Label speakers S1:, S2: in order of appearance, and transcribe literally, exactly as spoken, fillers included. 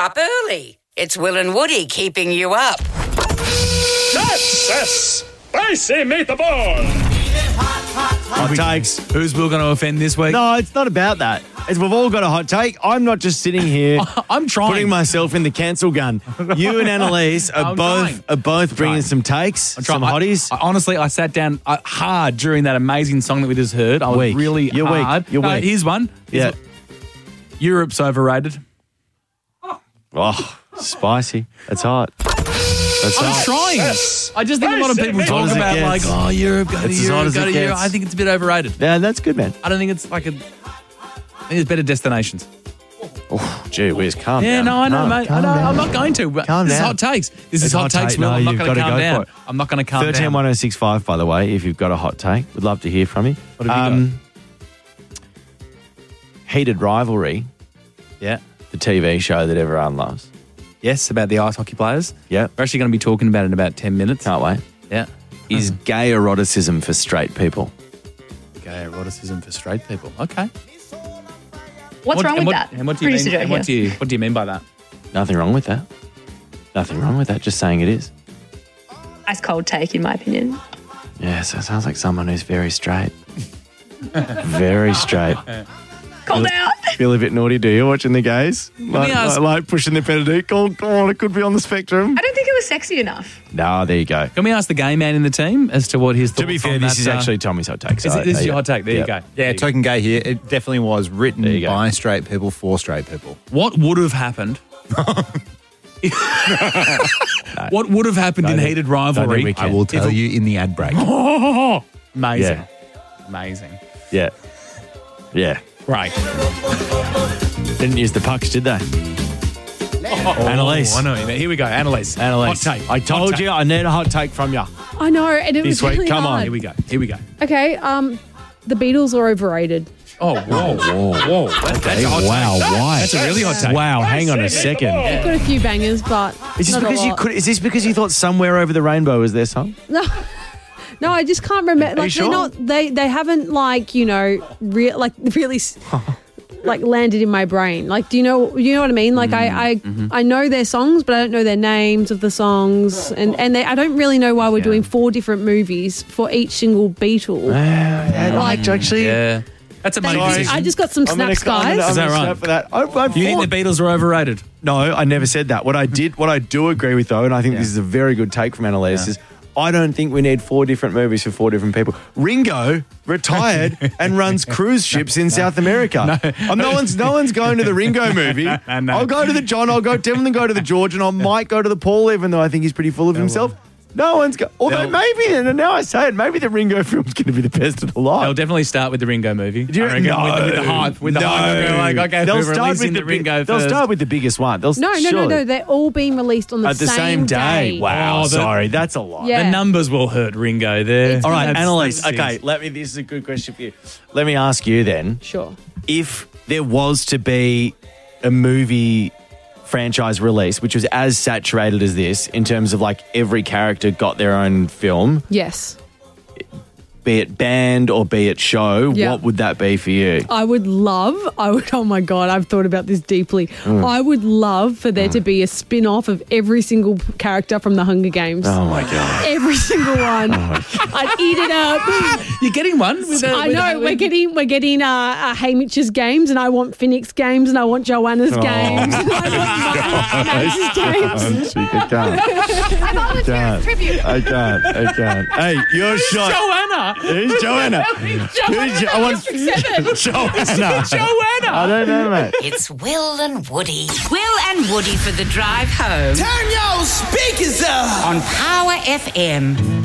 S1: up early. It's Will and Woody keeping you up.
S2: That's a spicy meatball.
S3: Hot takes. Who's Will going to offend this week?
S4: No, it's not about that. It's, we've all got a hot take. I'm not just sitting here
S3: I'm trying.
S4: putting myself in the cancel gun. You and Annalise are
S3: I'm
S4: both
S3: trying.
S4: are both bringing
S3: trying.
S4: some takes,
S3: I'm trying.
S4: some hotties.
S3: I, I, honestly, I sat down uh, hard during that amazing song that we just heard. I was
S4: Weak.
S3: really
S4: You're weak.
S3: hard.
S4: You're
S3: No,
S4: weak.
S3: Here's one. Here's
S4: yeah.
S3: one. Europe's overrated.
S4: Oh, spicy. That's hot. That's
S3: I'm
S4: hot.
S3: trying.
S2: Yes.
S3: I just think a lot of people
S4: As hot
S3: talk
S4: as it
S3: about like,
S4: gets.
S3: oh, Europe, go to
S4: It's as hot
S3: Europe,
S4: as
S3: go
S4: it
S3: to Europe.
S4: gets.
S3: I think it's a bit overrated.
S4: Yeah, that's good, man.
S3: I don't think it's like a. I think there's better destinations.
S4: Oh, gee whiz, calm
S3: Yeah,
S4: down.
S3: no, I know,
S4: No,
S3: mate. I
S4: calm
S3: know.
S4: down.
S3: I'm not going to. But
S4: Calm
S3: this
S4: down.
S3: is hot takes. This
S4: It's
S3: is hot
S4: hot
S3: takes,
S4: take.
S3: Will.
S4: No,
S3: I'm not
S4: you've
S3: going to
S4: gotta
S3: calm
S4: go
S3: down.
S4: for it.
S3: I'm not going to calm
S4: thirteen
S3: down.
S4: one oh six five, by the way, if you've got a hot take. We'd love to hear from you.
S3: What have you got?
S4: Heated Rivalry,
S3: Yeah.
S4: the T V show that everyone loves.
S3: Yes, about the ice hockey players.
S4: Yeah.
S3: We're actually going to be talking about it in about ten minutes.
S4: Can't wait.
S3: Yeah.
S4: Is gay eroticism for straight people?
S3: Gay eroticism for straight people. Okay.
S5: What's
S3: What-
S5: wrong
S3: and
S5: with
S3: what,
S5: that?
S3: And what do you
S5: Producer
S3: mean?
S5: Joe
S3: And what do
S5: here.
S3: you what do you mean by that?
S4: Nothing wrong with that. Nothing wrong with that. Just saying it is.
S5: Ice cold take, in my opinion.
S4: Yeah, so it sounds like someone who's very straight. Very straight.
S5: Called out.
S4: Feel a bit naughty, do you, watching the gays? Like,
S3: ask-
S4: like, like pushing the pedal. Come on, it could be on the spectrum.
S5: I don't think it was sexy enough.
S4: No, there you go.
S3: Can we ask the gay man in the team as to what his thoughts
S4: To be fair,
S3: on
S4: this
S3: that,
S4: is
S3: uh,
S4: actually Tommy's hot take.
S3: Is
S4: so
S3: it, this
S4: there
S3: is
S4: you
S3: your
S4: go.
S3: hot take. There
S4: Yeah.
S3: you go.
S6: Yeah,
S3: There you go.
S6: token gay here. It definitely was written
S4: There you go.
S6: by straight people for straight people.
S3: What would have happened? What would have happened in
S4: think-
S3: heated
S4: don't think
S3: rivalry?
S4: we can.
S6: I will
S3: If
S6: tell
S3: it-
S6: you in the ad break.
S3: Amazing.
S4: Yeah.
S3: Amazing.
S4: Yeah. Yeah.
S3: Great.
S4: Didn't use the pucks, did they? Annalise.
S3: Oh, I know. what you mean. Here we go. Annalise.
S4: Annalise.
S3: Hot take.
S4: I told
S3: Hot take.
S4: you I need a hot take from you.
S7: I know, and it
S4: This
S7: was
S4: week,
S7: really
S4: come on,
S7: hard.
S3: Here we go. Here we go.
S7: Okay, um, the Beatles are overrated.
S3: Oh, whoa. Whoa. Whoa. That's, that's a hot
S4: Wow,
S3: take.
S4: why?
S3: That's a really hot take.
S4: Wow, hang on a second.
S7: They've got a few bangers, but
S4: Is this
S7: not a
S4: because you
S7: lot.
S4: could? Is this because you thought "Somewhere Over the Rainbow" was their song?
S7: No, no, I just can't remember.
S4: you
S7: Like
S4: sure?
S7: they're not. They they haven't like you know real like really s- like landed in my brain. Like, do you know you know what I mean? Like I I,
S4: Mm-hmm.
S7: I know their songs, but I don't know their names of the songs, and and they, I don't really know why we're doing four different movies for each single Beatle.
S4: Like, actually,
S3: Yeah. That's a
S7: Thank
S3: money
S7: you.
S3: decision.
S7: I just got some
S4: I'm gonna-
S7: snaps,
S4: I'm
S7: guys.
S4: gonna- I'm
S3: Is that
S4: gonna
S3: right?
S4: snap For that. I, I
S3: Do you think
S4: thought-
S3: the Beatles are overrated?
S4: No, I never said that. What I did, what I do agree with though, and I think this is a very good take from Annalise,
S3: Yeah.
S4: is I don't think we need four different movies for four different people. Ringo retired and runs cruise ships in South America. No, no one's no one's going to the Ringo movie.
S3: no.
S4: I'll go to the John. I'll go definitely go to the George, and I might go to the Paul, even though I think he's pretty full of himself. No one's go. Although
S3: They'll-
S4: maybe, and now I say it, maybe the Ringo film's going to be the best of the
S3: They'll
S4: lot.
S3: definitely start with the Ringo movie.
S4: Do you-
S3: I reckon,
S4: no,
S3: with, the, with the hype. With the
S4: no.
S3: hype. We're like, okay,
S4: they'll
S3: we're
S4: start
S3: releasing
S4: with
S3: the
S4: the big-
S3: Ringo
S4: They'll
S3: first.
S4: start with the biggest one. They'll
S7: No, no, no,
S4: surely.
S7: no. They're all being released on the,
S4: At the same day. Wow,
S3: Oh, the-
S4: sorry, that's a lot.
S7: Yeah.
S3: The numbers will hurt Ringo there.
S7: It's
S4: All right,
S3: That's-
S4: Annalise.
S3: that's
S4: Okay,
S3: it.
S4: let me. This is a good question for you. Let me ask you then:
S7: Sure.
S4: if there was to be a movie franchise release which was as saturated as this in terms of like every character got their own film,
S7: Yes.
S4: be it band or be it show,
S7: Yeah.
S4: what would that be for you?
S7: I would love, I would, oh my God, I've thought about this deeply.
S4: Mm.
S7: I would love for there to be a spin off of every single character from the Hunger Games.
S4: Oh my god!
S7: Every single one. I'd eat it up.
S3: You're getting one? With a,
S7: I
S3: with
S7: know,
S3: a-
S7: we're getting we're getting uh, uh, Haymitch's games, and I want Phoenix games, and I want Joanna's
S4: Oh.
S7: games, and I want Max's games.
S4: She could come.
S5: I volunteer as tribute.
S4: I can't. I can't. Hey, your shot.
S3: Joanna.
S4: Who's Joanna? Who's Jo- I want Joanna.
S3: Joanna.
S4: I don't know, mate.
S1: It's Will and Woody. Will and Woody for the drive home
S8: Turn your speakers up.
S1: on Power F M.